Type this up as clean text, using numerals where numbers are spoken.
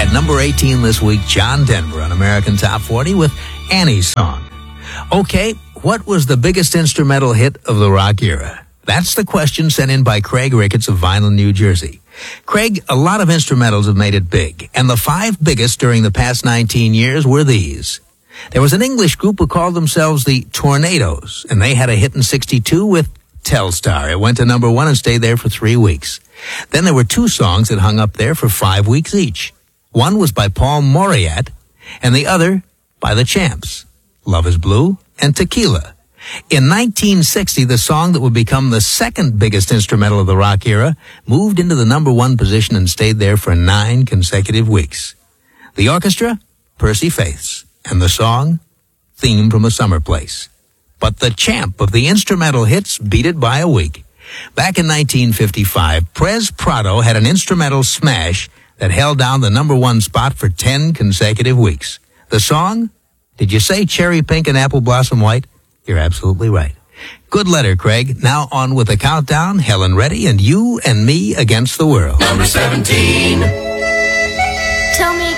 At number 18 this week, John Denver on American Top 40 with Annie's Song. Okay, what was the biggest instrumental hit of the rock era? That's the question sent in by Craig Ricketts of Vineland, New Jersey. Craig, a lot of instrumentals have made it big, and the 5 biggest during the past 19 years were these. There was an English group who called themselves the Tornadoes, and they had a hit in 62 with Telstar. It went to number 1 and stayed there for 3 weeks. Then there were 2 songs that hung up there for 5 weeks each. One was by Paul Mauriat, and the other by the Champs, Love is Blue and Tequila. In 1960, the song that would become the second biggest instrumental of the rock era moved into the number 1 position and stayed there for 9 consecutive weeks. The orchestra, Percy Faiths, and the song, Theme from a Summer Place. But the champ of the instrumental hits beat it by a week. Back in 1955, Prez Prado had an instrumental smash that held down the number 1 spot for 10 consecutive weeks. The song? Did you say Cherry Pink and Apple Blossom White? You're absolutely right. Good letter, Craig. Now on with the countdown. Helen Reddy and You and Me Against the World. Number 17. Tell me